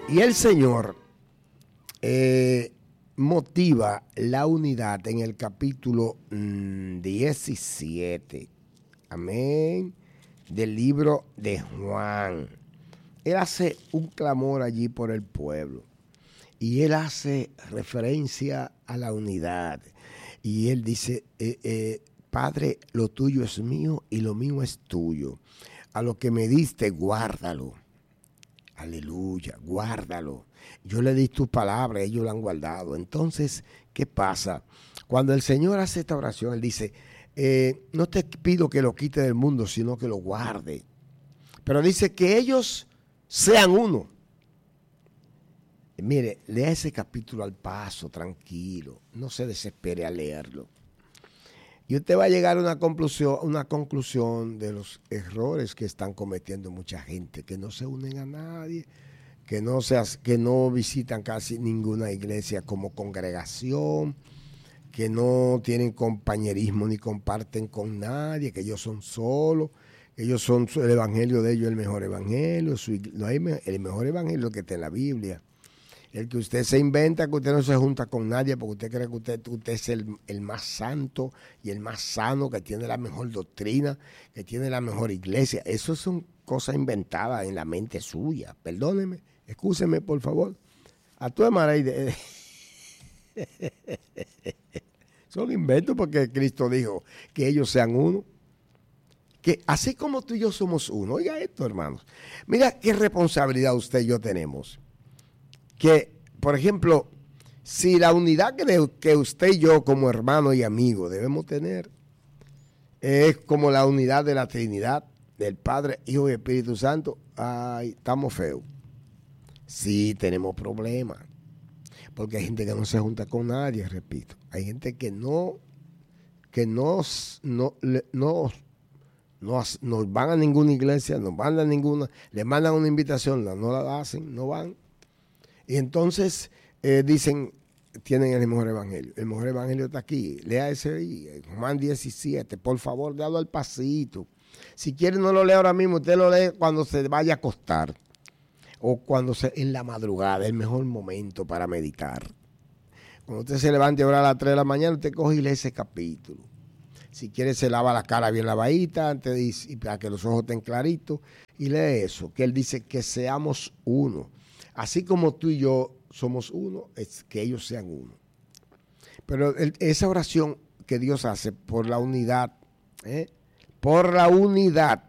Y el Señor motiva la unidad en el capítulo 17, amén, del libro de Juan. Él hace un clamor allí por el pueblo y él hace referencia a la unidad. Y él dice, Padre, lo tuyo es mío y lo mío es tuyo. A lo que me diste, guárdalo. Aleluya, guárdalo. Yo le di tus palabras, ellos lo han guardado. Entonces, ¿qué pasa? Cuando el Señor hace esta oración, Él dice, no te pido que lo quite del mundo, sino que lo guarde. Pero dice que ellos sean uno. Mire, lea ese capítulo al paso, tranquilo. No se desespere a leerlo. Y usted va a llegar a una conclusión de los errores que están cometiendo mucha gente, que no se unen a nadie, que no visitan casi ninguna iglesia como congregación, que no tienen compañerismo ni comparten con nadie, que ellos son solos, ellos son el evangelio de ellos, el mejor evangelio, el mejor evangelio que está en la Biblia. El que usted se inventa, que usted no se junta con nadie porque usted cree que usted es el más santo y el más sano, que tiene la mejor doctrina, que tiene la mejor iglesia. Eso son cosas inventadas en la mente suya. Perdóneme, excúseme por favor. A tu hermana son inventos porque Cristo dijo que ellos sean uno. Que así como tú y yo somos uno. Oiga esto, hermanos. Mira qué responsabilidad usted y yo tenemos. Que, por ejemplo, si la unidad que usted y yo como hermano y amigo debemos tener es como la unidad de la Trinidad, del Padre, Hijo y Espíritu Santo, ay, estamos feos. Sí, tenemos problemas. Porque hay gente que no se junta con nadie, repito. Hay gente que no van a ninguna iglesia, no van a ninguna, le mandan una invitación, no la hacen, no van. Y entonces dicen, tienen el mejor evangelio. El mejor evangelio está aquí. Lea ese ahí, Juan 17. Por favor, déjalo al pasito. Si quiere, no lo lea ahora mismo. Usted lo lee cuando se vaya a acostar. O en la madrugada, el mejor momento para meditar. Cuando usted se levante a orar a las 3 de la mañana, usted coge y lee ese capítulo. Si quiere, se lava la cara bien lavadita antes y para que los ojos estén claritos. Y lee eso, que él dice que seamos uno. Así como tú y yo somos uno, es que ellos sean uno. Pero esa oración que Dios hace por la unidad, por la unidad,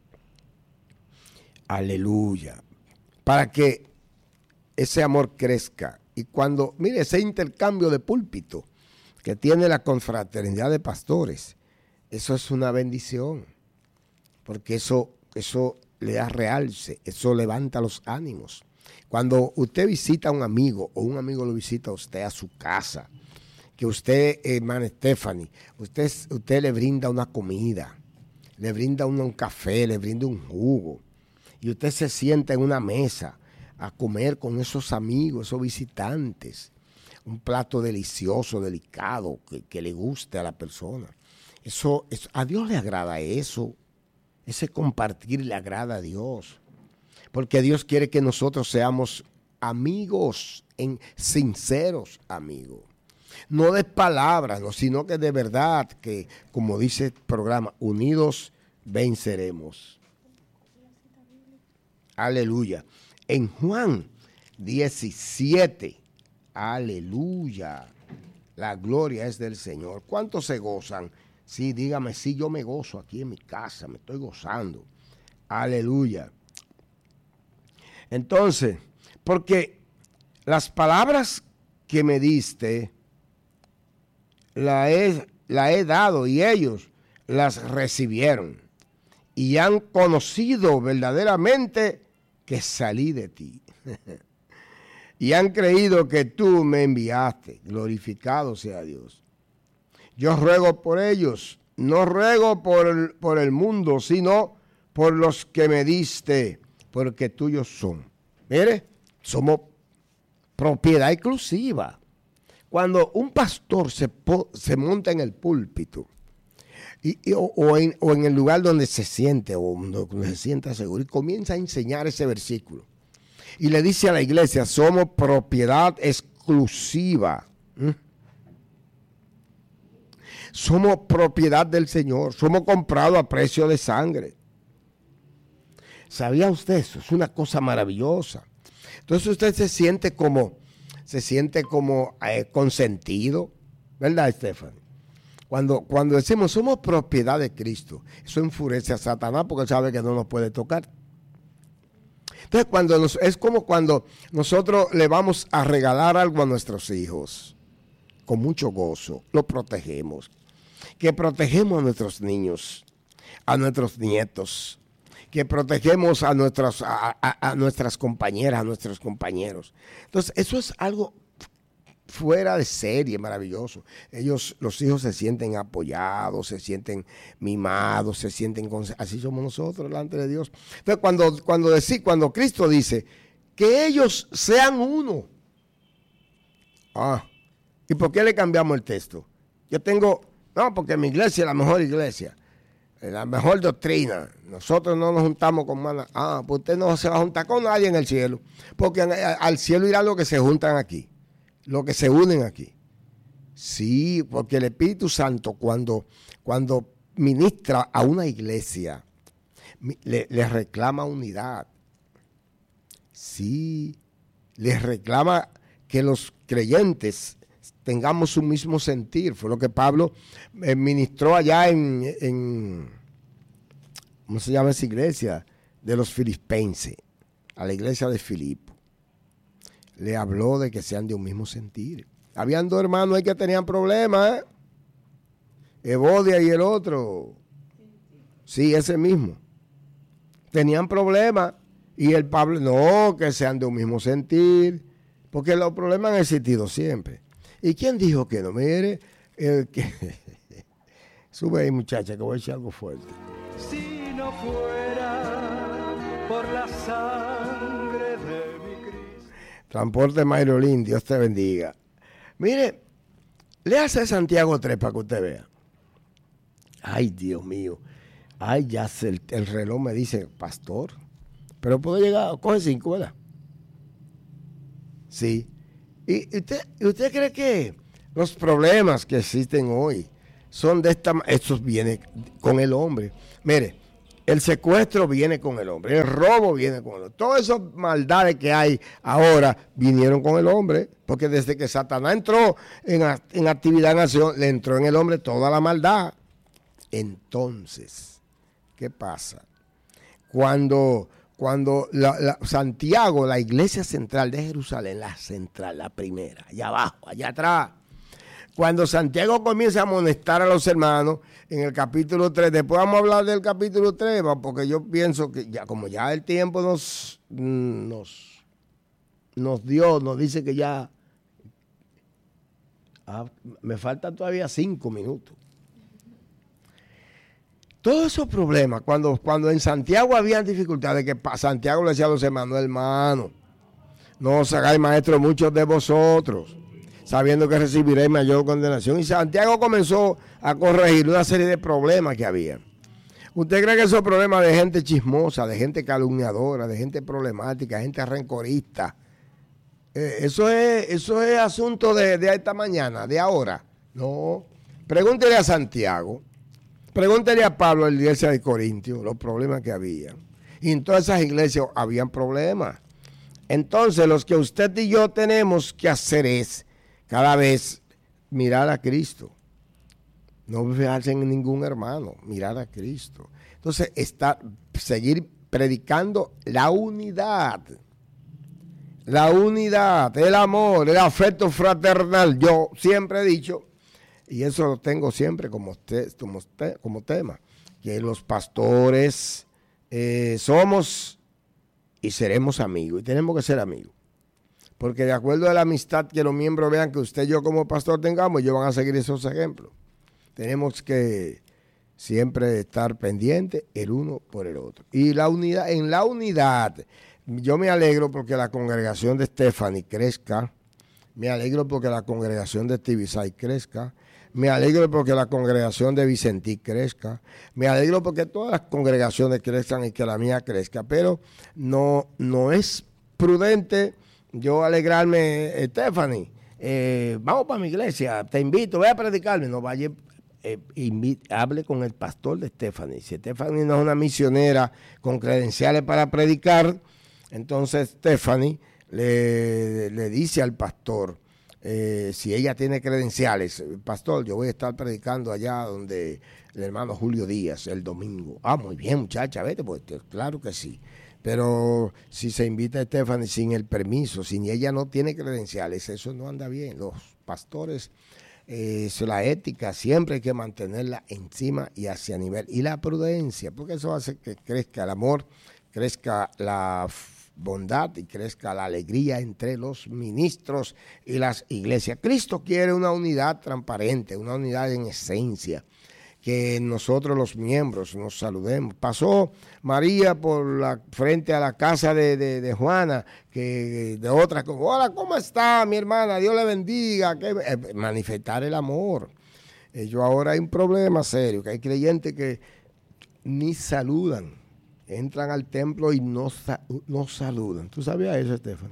aleluya, para que ese amor crezca. Y cuando, mire, ese intercambio de púlpito que tiene la confraternidad de pastores, eso es una bendición, porque eso le da realce, eso levanta los ánimos. Cuando usted visita a un amigo o un amigo lo visita a usted a su casa, que usted, hermana Stephanie, usted le brinda una comida, le brinda un café, le brinda un jugo, y usted se sienta en una mesa a comer con esos amigos, esos visitantes, un plato delicioso, delicado, que le guste a la persona. Eso, a Dios le agrada eso, ese compartir le agrada a Dios. Porque Dios quiere que nosotros seamos amigos, sinceros amigos. No de palabras, no, sino que de verdad, que como dice el programa, unidos venceremos. Aleluya. En Juan 17, aleluya, la gloria es del Señor. ¿Cuántos se gozan? Sí, dígame, sí, yo me gozo aquí en mi casa, me estoy gozando. Aleluya. Entonces, porque las palabras que me diste, la he dado y ellos las recibieron y han conocido verdaderamente que salí de ti. Y han creído que tú me enviaste. Glorificado sea Dios. Yo ruego por ellos, no ruego por el mundo, sino por los que me diste, porque tuyos son. Mire, somos propiedad exclusiva. Cuando un pastor se monta en el púlpito o en el lugar donde se siente o donde se sienta seguro y comienza a enseñar ese versículo, Y le dice a la iglesia, somos propiedad exclusiva. Somos propiedad del Señor. Somos comprados a precio de sangre. ¿Sabía usted eso? Es una cosa maravillosa. Entonces usted se siente como consentido, ¿verdad, Stephanie? Cuando decimos somos propiedad de Cristo, eso enfurece a Satanás porque él sabe que no nos puede tocar. Entonces es como cuando nosotros le vamos a regalar algo a nuestros hijos, con mucho gozo, lo protegemos, que protegemos a nuestros niños, a nuestros nietos, que protegemos a nuestras compañeras, a nuestros compañeros. Entonces, eso es algo fuera de serie, maravilloso. Los hijos se sienten apoyados, se sienten mimados, se sienten... Así somos nosotros delante de Dios. Entonces, cuando Cristo dice que ellos sean uno. ¿Y por qué le cambiamos el texto? Porque mi iglesia es la mejor iglesia. La mejor doctrina. Nosotros no nos juntamos con manas. Pues usted no se va a juntar con nadie en el cielo. Porque al cielo irán los que se juntan aquí. Los que se unen aquí. Sí, porque el Espíritu Santo cuando ministra a una iglesia, le reclama unidad. Sí, les reclama que los creyentes tengamos un mismo sentir. Fue lo que Pablo ministró allá en ¿cómo se llama esa iglesia? De los filipenses, a la iglesia de Filipo. Le habló de que sean de un mismo sentir. Habían dos hermanos ahí que tenían problemas, Evodia y el otro. Sí, ese mismo. Tenían problemas y el Pablo, no, que sean de un mismo sentir, porque los problemas han existido siempre. ¿Y quién dijo que no? Mire, sube ahí, muchacha, que voy a echar algo fuerte. Si no fuera por la sangre de mi Cristo. Transporte Mayrolín, Dios te bendiga. Mire, léase Santiago 3 para que usted vea. Ay, Dios mío. Ay, ya el reloj me dice, pastor, pero puedo llegar, coge 5, ¿verdad? Sí. ¿Y usted cree que los problemas que existen hoy son de estos vienen con el hombre? Mire, el secuestro viene con el hombre, el robo viene con el hombre. Todas esas maldades que hay ahora vinieron con el hombre, porque desde que Satanás entró en actividad en acción, le entró en el hombre toda la maldad. Entonces, ¿qué pasa? Cuando Santiago, la iglesia central de Jerusalén, la central, la primera, allá abajo, allá atrás, cuando Santiago comienza a amonestar a los hermanos en el capítulo 3, después vamos a hablar del capítulo 3, porque yo pienso que como ya el tiempo nos dice que ya me faltan todavía 5 minutos. Todos esos problemas, cuando en Santiago había dificultades, que Santiago le decía a los hermanos, no os hagáis maestros muchos de vosotros, sabiendo que recibiréis mayor condenación. Y Santiago comenzó a corregir una serie de problemas que había. ¿Usted cree que esos problemas de gente chismosa, de gente calumniadora, de gente problemática, gente rencorista, eso es asunto de esta mañana, de ahora? No. Pregúntele a Santiago. Pregúntele a Pablo en la iglesia de Corintios los problemas que había. Y en todas esas iglesias habían problemas. Entonces, los que usted y yo tenemos que hacer es cada vez mirar a Cristo. No fijarse en ningún hermano, mirar a Cristo. Entonces, seguir predicando la unidad. La unidad, el amor, el afecto fraternal. Yo siempre he dicho, y eso lo tengo siempre como tema, que los pastores somos y seremos amigos, y tenemos que ser amigos. Porque de acuerdo a la amistad que los miembros vean que usted y yo como pastor tengamos, ellos van a seguir esos ejemplos. Tenemos que siempre estar pendientes el uno por el otro. Y en la unidad, yo me alegro porque la congregación de Stephanie crezca, me alegro porque la congregación de Tibisay crezca, me alegro porque la congregación de Vicentí crezca, me alegro porque todas las congregaciones crezcan y que la mía crezca, pero no es prudente yo alegrarme, Stephanie, vamos para mi iglesia, te invito, ve a predicarme. No vaya, hable con el pastor de Stephanie. Si Stephanie no es una misionera con credenciales para predicar, entonces Stephanie le dice al pastor, si ella tiene credenciales, pastor, yo voy a estar predicando allá donde el hermano Julio Díaz el domingo. Ah, muy bien, muchacha, vete, pues claro que sí. Pero si se invita a Stephanie sin el permiso, si ella no tiene credenciales, eso no anda bien. Los pastores, la ética siempre hay que mantenerla encima y hacia nivel. Y la prudencia, porque eso hace que crezca el amor, crezca la bondad y crezca la alegría entre los ministros y las iglesias. Cristo quiere una unidad transparente, una unidad en esencia, que nosotros los miembros nos saludemos. Pasó María por la frente a la casa de Juana, que de otra, hola, ¿cómo está mi hermana? Dios le bendiga. Manifestar el amor. Yo ahora hay un problema serio, que hay creyentes que ni saludan, entran al templo y no saludan. ¿Tú sabías eso, Estefan?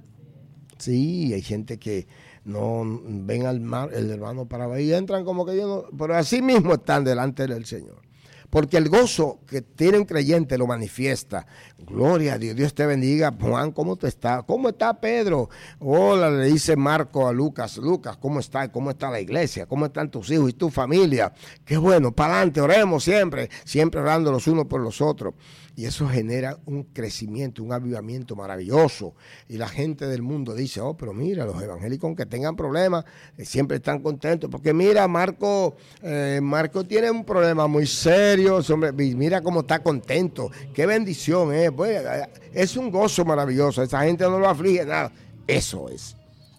Sí, hay gente que no ven el hermano para ver y entran como que ellos no, pero así mismo están delante del Señor. Porque el gozo que tiene un creyente lo manifiesta. Gloria a Dios, Dios te bendiga. Juan, ¿cómo te está? ¿Cómo está Pedro? Hola, le dice Marco a Lucas. Lucas, ¿cómo está? ¿Cómo está la iglesia? ¿Cómo están tus hijos y tu familia? Qué bueno, para adelante, oremos siempre orando los unos por los otros. Y eso genera un crecimiento, un avivamiento maravilloso. Y la gente del mundo dice, oh, pero mira, los evangélicos, aunque tengan problemas, siempre están contentos. Porque mira, Marco tiene un problema muy serio, hombre, mira cómo está contento. Qué bendición, pues, es un gozo maravilloso. Esa gente no lo aflige nada. Eso es.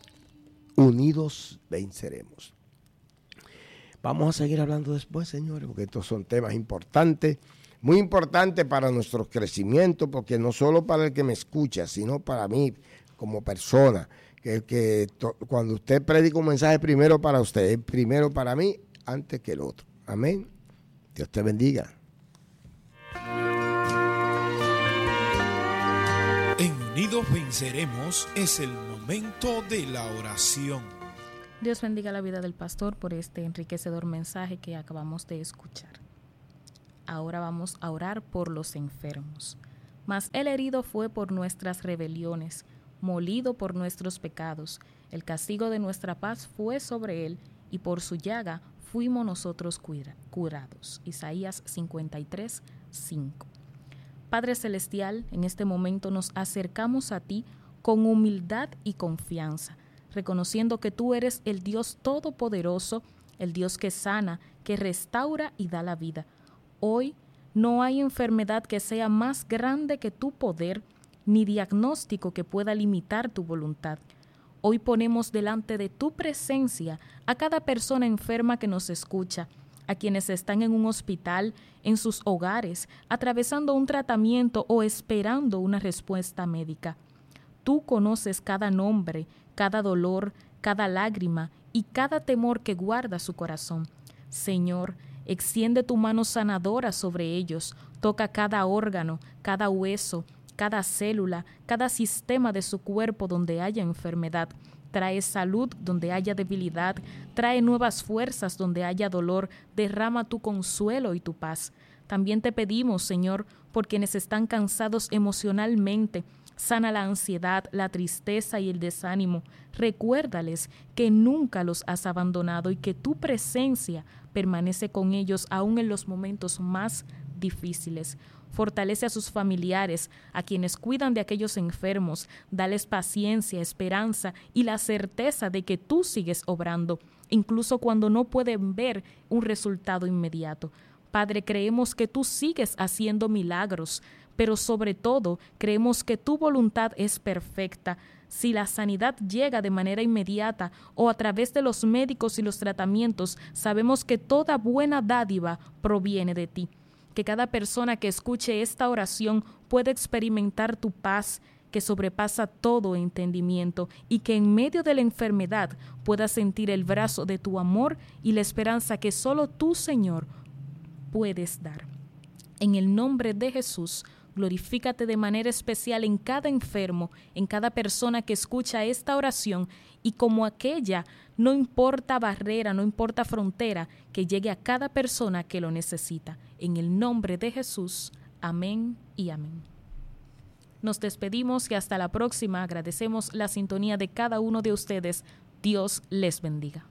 Unidos venceremos. Vamos a seguir hablando después, señores, porque estos son temas importantes. Muy importante para nuestro crecimiento, porque no solo para el que me escucha, sino para mí como persona. Cuando usted predica un mensaje primero para usted, es primero para mí antes que el otro. Amén. Dios te bendiga. En Unidos Venceremos es el momento de la oración. Dios bendiga la vida del pastor por este enriquecedor mensaje que acabamos de escuchar. Ahora vamos a orar por los enfermos. Mas el herido fue por nuestras rebeliones, molido por nuestros pecados. El castigo de nuestra paz fue sobre él, y por su llaga fuimos nosotros curados. Isaías 53:5. Padre Celestial, en este momento nos acercamos a ti con humildad y confianza, reconociendo que tú eres el Dios todopoderoso, el Dios que sana, que restaura y da la vida. Hoy no hay enfermedad que sea más grande que tu poder, ni diagnóstico que pueda limitar tu voluntad. Hoy ponemos delante de tu presencia a cada persona enferma que nos escucha, a quienes están en un hospital, en sus hogares, atravesando un tratamiento o esperando una respuesta médica. Tú conoces cada nombre, cada dolor, cada lágrima y cada temor que guarda su corazón. Señor, extiende tu mano sanadora sobre ellos, toca cada órgano, cada hueso, cada célula, cada sistema de su cuerpo donde haya enfermedad. Trae salud donde haya debilidad, trae nuevas fuerzas donde haya dolor, derrama tu consuelo y tu paz. También te pedimos, Señor, por quienes están cansados emocionalmente, sana la ansiedad, la tristeza y el desánimo. Recuérdales que nunca los has abandonado y que tu presencia permanece con ellos aún en los momentos más difíciles. Fortalece a sus familiares, a quienes cuidan de aquellos enfermos. Dales paciencia, esperanza y la certeza de que tú sigues obrando, incluso cuando no pueden ver un resultado inmediato. Padre, creemos que tú sigues haciendo milagros, pero sobre todo creemos que tu voluntad es perfecta. Si la sanidad llega de manera inmediata o a través de los médicos y los tratamientos, sabemos que toda buena dádiva proviene de ti. Que cada persona que escuche esta oración pueda experimentar tu paz, que sobrepasa todo entendimiento, y que en medio de la enfermedad pueda sentir el brazo de tu amor y la esperanza que solo tú, Señor, puedes dar. En el nombre de Jesús, glorifícate de manera especial en cada enfermo, en cada persona que escucha esta oración, y como aquella, no importa barrera, no importa frontera, que llegue a cada persona que lo necesita. En el nombre de Jesús, amén y amén. Nos despedimos y hasta la próxima. Agradecemos la sintonía de cada uno de ustedes. Dios les bendiga.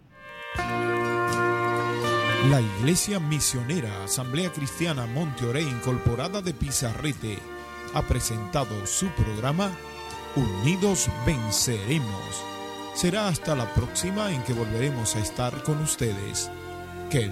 La Iglesia Misionera Asamblea Cristiana Monte Orey Incorporada de Pizarrete ha presentado su programa Unidos Venceremos. Será hasta la próxima en que volveremos a estar con ustedes.